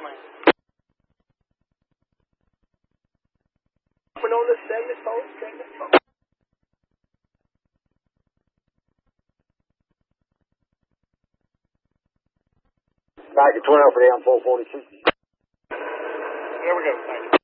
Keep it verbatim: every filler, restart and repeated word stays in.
man. Open on the seventy-four, seventy-four. Back at twelve for the M four forty-two. There we go, thank you.